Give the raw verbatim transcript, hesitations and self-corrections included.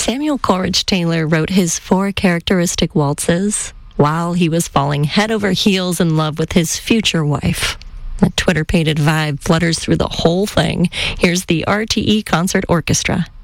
Samuel Coleridge Taylor wrote his Four Characteristic Waltzes while he was falling head over heels in love with his future wife. The Twitter-pated vibe flutters through the whole thing. Here's the R T E Concert Orchestra.